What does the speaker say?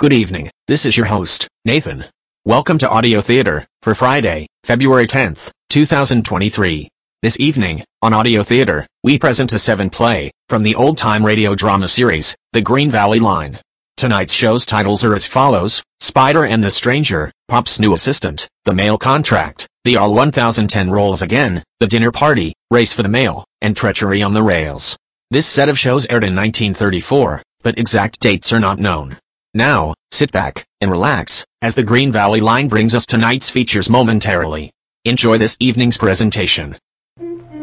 Good evening, this is your host, Nathan. Welcome to Audio Theater, for Friday, February 10th, 2023. This evening, on Audio Theater, we present a 7-play, from the old-time radio drama series, The Green Valley Line. Tonight's show's titles are as follows: Spider and the Stranger, Pop's New Assistant, The Mail Contract, The All 1010 Rolls Again, The Dinner Party, Race for the Mail, and Treachery on the Rails. This set of shows aired in 1934, but exact dates are not known. Now, sit back and relax, as the Green Valley Line brings us tonight's features momentarily. Enjoy this evening's presentation.